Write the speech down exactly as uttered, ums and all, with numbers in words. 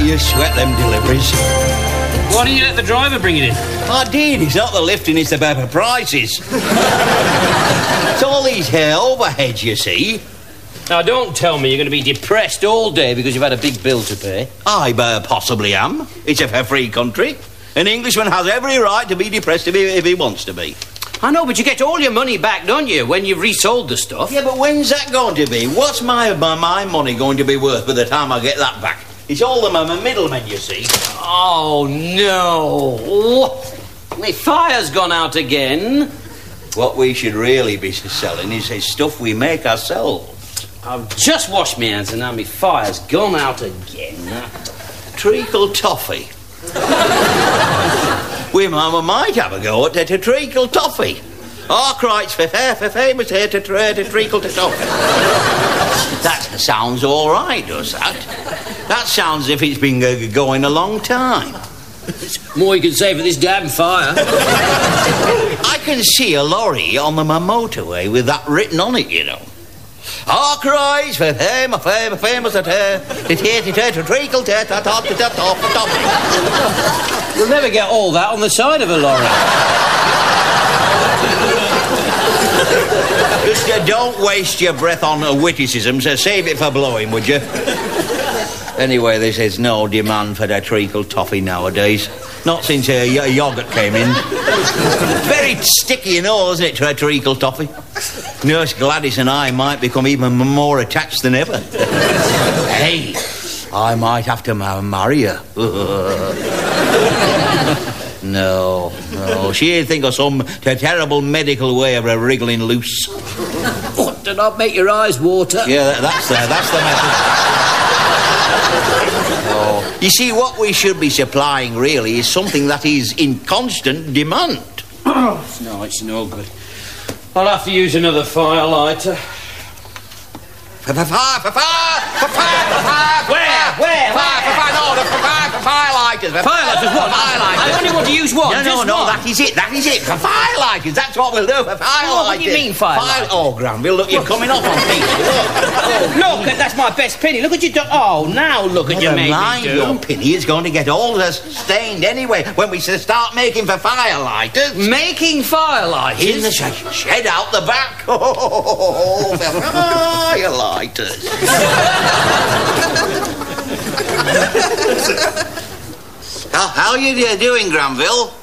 you sweat them deliveries. Why didn't you let the driver bring it in? I did. It's not the lifting, it's about the prices. It's all these here overheads, you see. Now, don't tell me you're going to be depressed all day because you've had a big bill to pay. I uh, possibly am. It's a free country. An Englishman has every right to be depressed if he, if he wants to be. I know, but you get all your money back, don't you, when you've resold the stuff? Yeah, but when's that going to be? What's my, my, my money going to be worth by the time I get that back? It's all the m- middlemen, you see. Oh, no. The fire's gone out again. What we should really be selling is, is stuff we make ourselves. I've just washed my hands and now my fire's gone out again. Treacle toffee. we might have a go at the, the treacle toffee. Arkwright's for fair, for famous here to trade a treacle to toffee. That sounds all right, does that? That sounds as if it's been uh, going a long time. More you can say for this damn fire. I can see a lorry on the motorway with that written on it, you know. Arkwright's for famous, famous, famous at her. To treacle to top to top top top. You'll never get all that on the side of a lorry. Just uh, don't waste your breath on uh, witticisms. Uh, save it for blowing, would you? Anyway, there's, there's no demand for the treacle toffee nowadays. Not since uh, y- yoghurt came in. Very sticky, you know, isn't it, to a treacle toffee? Nurse Gladys and I might become even more attached than ever. Hey, I might have to ma- marry her. No, no. She'd think of some t- terrible medical way of her wriggling loose. What, did I make your eyes water? Yeah, that, that's, uh, that's the method. Oh. You see, what we should be supplying, really, is something that is in constant demand. No, it's no good. I'll have to use another fire lighter. Fire, fire, fire, fire, fire, Where? Where? Fire, fire, no, the fire, fire lighters. Fire lighters, what? Fire lighters. I only want to use one. No, no, just no, one. that is it, that is it. For fire lighters, that's what we'll do, for fire Oh, lighters. what do you mean, fire lighters? Oh, Granville, look, you're coming off on me. Look, that's my best penny. Look at you do- Oh, now look at you Never made mind, me do. your penny is going to get all the stained anyway when we start making for fire lighters. Making fire lighters? In the shed, shed out the back. Oh, for fire lighters. how, how are you doing, Granville?